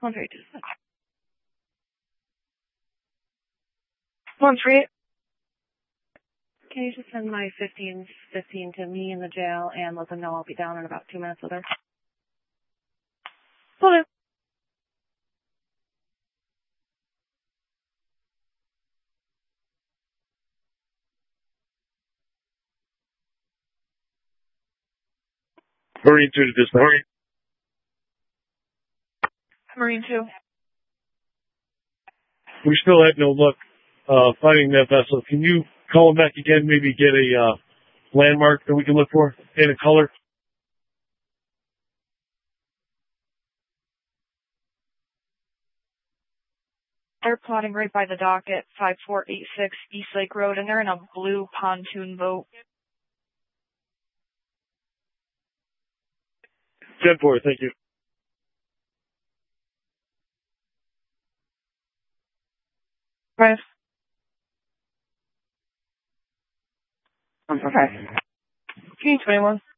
132. 138. Can you just send my 15 to me in the jail and let them know I'll be down in about 2 minutes with her? Will do. Marine 2 to dispatch. Marine 2. We still had no luck finding that vessel. Can you call them back again, maybe get a landmark that we can look for and a color? They're plotting right by the dock at 5486 East Lake Road, and they're in a blue pontoon boat. 10-4, thank you. Right. Okay. Can you 21?